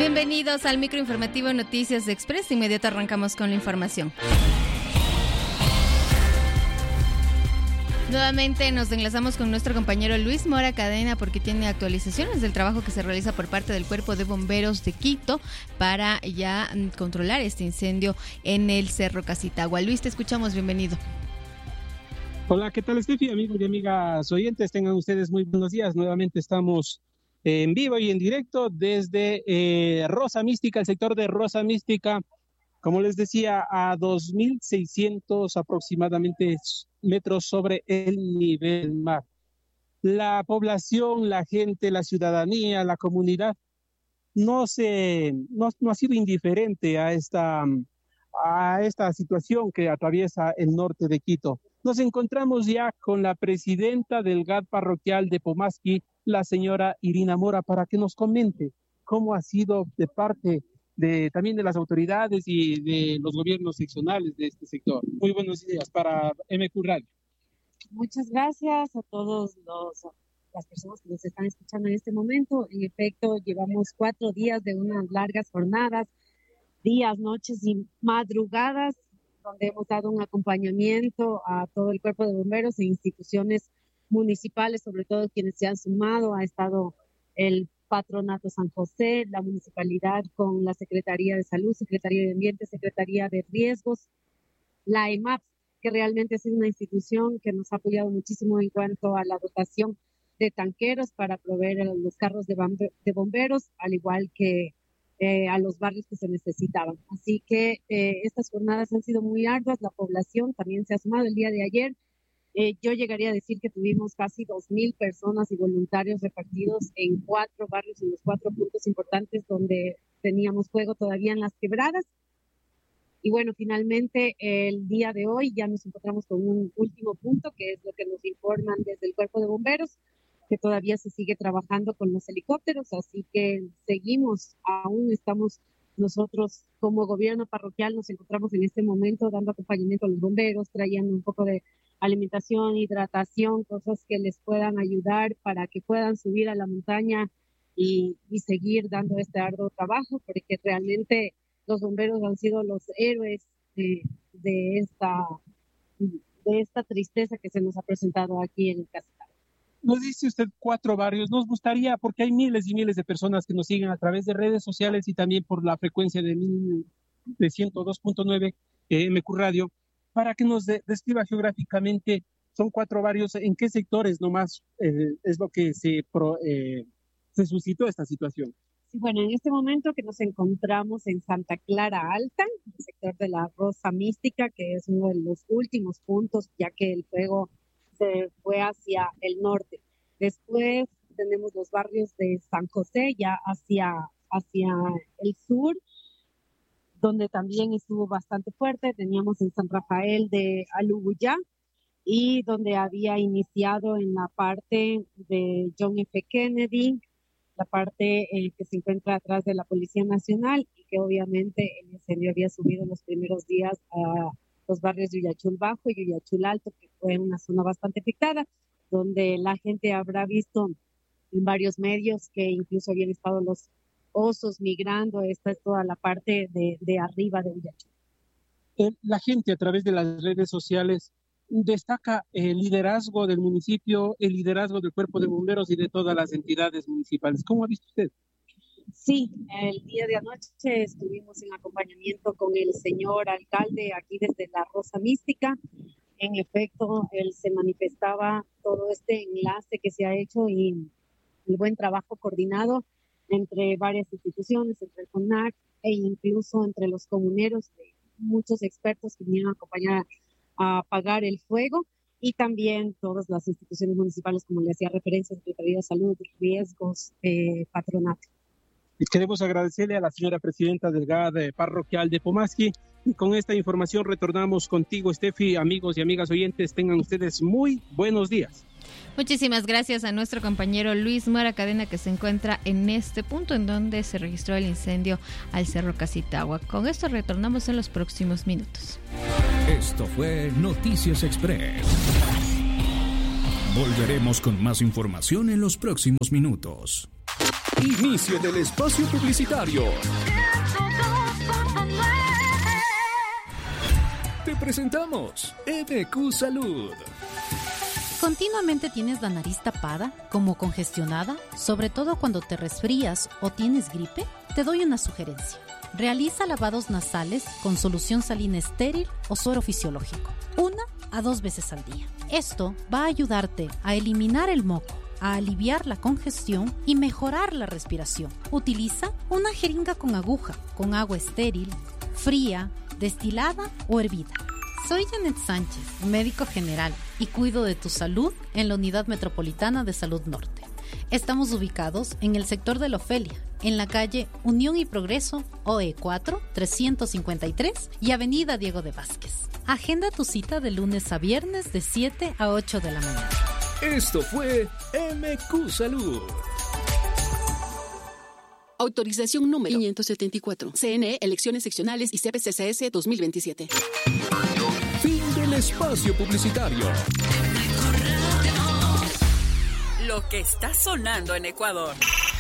Bienvenidos al microinformativo Noticias Express. De inmediato arrancamos con la información. Nuevamente nos enlazamos con nuestro compañero Luis Mora Cadena porque tiene actualizaciones del trabajo que se realiza por parte del Cuerpo de Bomberos de Quito para ya controlar este incendio en el Cerro Casitagua. Luis, te escuchamos, bienvenido. Hola, ¿qué tal, Steffi? Amigos y amigas oyentes, tengan ustedes muy buenos días. Nuevamente estamos en vivo y en directo desde Rosa Mística, el sector de Rosa Mística, como les decía, a 2.600 aproximadamente metros sobre el nivel del mar. La población, la gente, la ciudadanía, la comunidad no ha sido indiferente a esta situación que atraviesa el norte de Quito. Nos encontramos ya con la presidenta del GAD parroquial de Pomasqui, la señora Irina Mora, para que nos comente cómo ha sido de parte también de las autoridades y de los gobiernos seccionales de este sector. Muy buenos días para MQ Radio. Muchas gracias a todas las personas que nos están escuchando en este momento. En efecto, llevamos 4 días de unas largas jornadas, días, noches y madrugadas, donde hemos dado un acompañamiento a todo el cuerpo de bomberos e instituciones municipales, sobre todo quienes se han sumado. Ha estado el Patronato San José, la municipalidad con la Secretaría de Salud, Secretaría de Ambiente, Secretaría de Riesgos, la EMAP, que realmente ha sido una institución que nos ha apoyado muchísimo en cuanto a la dotación de tanqueros para proveer a los carros de bomberos, al igual que a los barrios que se necesitaban. Así que estas jornadas han sido muy arduas, la población también se ha sumado el día de ayer. Yo llegaría a decir que tuvimos casi 2.000 personas y voluntarios repartidos en 4 barrios, en los 4 puntos importantes donde teníamos fuego todavía en las quebradas. Y bueno, finalmente el día de hoy ya nos encontramos con un último punto, que es lo que nos informan desde el Cuerpo de Bomberos, que todavía se sigue trabajando con los helicópteros, así que seguimos, aún estamos nosotros como gobierno parroquial, nos encontramos en este momento dando acompañamiento a los bomberos, trayendo un poco de alimentación, hidratación, cosas que les puedan ayudar para que puedan subir a la montaña y seguir dando este arduo trabajo, porque realmente los bomberos han sido los héroes de esta tristeza que se nos ha presentado aquí en el Casitagua. Nos dice usted 4 barrios, nos gustaría, porque hay miles y miles de personas que nos siguen a través de redes sociales y también por la frecuencia de 102.9 MQ Radio, para que nos describa geográficamente, son 4 barrios, ¿en qué sectores nomás es lo que se suscitó esta situación? Sí, bueno, en este momento que nos encontramos en Santa Clara Alta, el sector de la Rosa Mística, que es uno de los últimos puntos, ya que el fuego se fue hacia el norte. Después tenemos los barrios de San José, ya hacia el sur, donde también estuvo bastante fuerte. Teníamos en San Rafael de Alubuyá, y donde había iniciado en la parte de John F. Kennedy, la parte que se encuentra atrás de la Policía Nacional, y que obviamente el incendio había subido en los primeros días a los barrios de Uyachul Bajo y Uyachul Alto, que fue una zona bastante afectada, donde la gente habrá visto en varios medios que incluso habían estado los osos migrando. Esta es toda la parte de arriba de Uyachul. La gente a través de las redes sociales destaca el liderazgo del municipio, el liderazgo del Cuerpo de Bomberos y de todas las entidades municipales. ¿Cómo ha visto usted? Sí, el día de anoche estuvimos en acompañamiento con el señor alcalde aquí desde la Rosa Mística. En efecto, él se manifestaba todo este enlace que se ha hecho y el buen trabajo coordinado entre varias instituciones, entre el CONAC e incluso entre los comuneros, muchos expertos que vinieron a acompañar a apagar el fuego, y también todas las instituciones municipales, como le hacía referencia, Secretaría de Salud, Riesgos, Patronato. Queremos agradecerle a la señora presidenta del GAD parroquial de Pomasqui, y con esta información retornamos contigo, Steffi. Amigos y amigas oyentes, tengan ustedes muy buenos días. Muchísimas gracias a nuestro compañero Luis Mora Cadena, que se encuentra en este punto en donde se registró el incendio al Cerro Casitagua. Con esto retornamos en los próximos minutos. Esto fue Noticias Express. Volveremos con más información en los próximos minutos. Inicio del espacio publicitario. Te presentamos MQ Salud. ¿Continuamente tienes la nariz tapada, como congestionada, sobre todo cuando te resfrías o tienes gripe? Te doy una sugerencia. Realiza lavados nasales con solución salina estéril o suero fisiológico, 1 a 2 veces al día. Esto va a ayudarte a eliminar el moco, a aliviar la congestión y mejorar la respiración. Utiliza una jeringa con aguja, con agua estéril, fría, destilada o hervida. Soy Janet Sánchez, médico general, y cuido de tu salud en la Unidad Metropolitana de Salud Norte. Estamos ubicados en el sector de la Ofelia, en la calle Unión y Progreso, OE 4, 353 y Avenida Diego de Vázquez. Agenda tu cita de lunes a viernes de 7 a 8 de la mañana. Esto fue MQ Salud. Autorización número 574. CNE, Elecciones Seccionales y CPCCS 2027. Fin del espacio publicitario. Lo que está sonando en Ecuador.